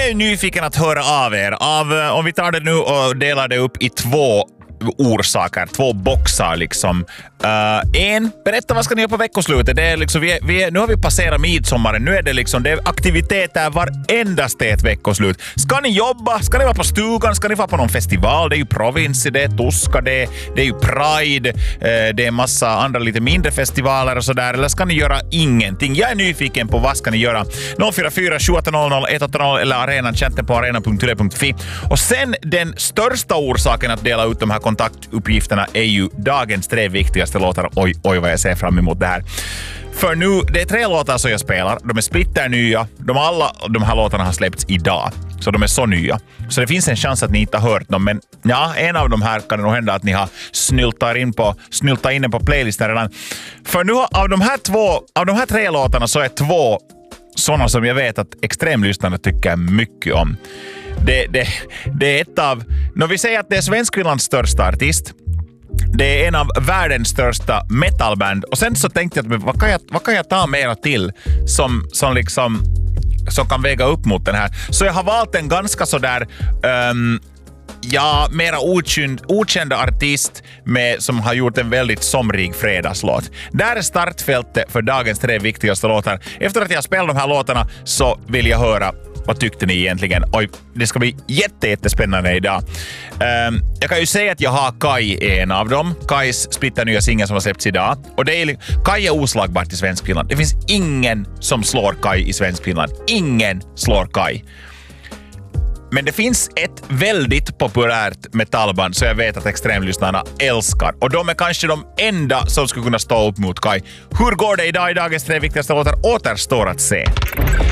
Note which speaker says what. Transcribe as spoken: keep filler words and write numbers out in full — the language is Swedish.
Speaker 1: är ju nyfiken att höra av er. Av, om vi tar det nu och delar det upp i två orsaker, två boxar liksom. Uh, en, berätta vad ska ni göra på veckoslutet. Det är liksom, vi är, vi är, nu har vi passerat midsommaren. Nu är det liksom, det är aktiviteter varendast ett veckoslut. Ska ni jobba? Ska ni vara på stugan? Ska ni vara på någon festival? Det är ju Provinci, det är Tuska, det, det är ju Pride, uh, det är massa andra lite mindre festivaler och sådär. Eller ska ni göra ingenting? Jag är nyfiken på vad ska ni göra. noll fyra fyra sju åtta noll noll ett åtta noll eller arenan, chatten på arena punkt tele punkt fi. Och sen den största orsaken att dela ut de här kontaktuppgifterna är ju dagens tre viktigaste låtar. Oj, oj vad jag ser fram emot det här. För nu, det är tre låtar som jag spelar. De är splitternya. De alla de här låtarna har släppts idag. Så de är så nya. Så det finns en chans att ni inte har hört dem. Men ja, en av de här kan det nog hända att ni har snyltat in på, snyltat in på playlisten redan. För nu av de här två, av de här tre låtarna så är två sådana som jag vet att extremlyssnarna tycker mycket om. Det, det, det är ett av... När vi säger att det är Svenskfinlands största artist. Det är en av världens största metalband. Och sen så tänkte jag, vad kan jag, vad kan jag ta mera till som, som liksom som kan väga upp mot den här. Så jag har valt en ganska sådär um, ja, mera okänd, okända artist med, som har gjort en väldigt somrig fredagslåt. Där är startfältet för dagens tre viktigaste låtar. Efter att jag spelat de här låtarna så vill jag höra vad tyckte ni egentligen? Oj, det ska bli jätte, jättespännande idag. Um, jag kan ju säga att jag har Kai en av dem. Kais splittar nya singel som har släppts idag. Och det är, Kai är oslagbart i Svenskfinland. Det finns ingen som slår Kai i Svenskfinland. Ingen slår Kai. Men det finns ett väldigt populärt metallband så jag vet att extremlyssnarna älskar. Och de är kanske de enda som skulle kunna stå upp mot Kai. Hur går det idag i dagens tre viktigaste låtar återstår att se.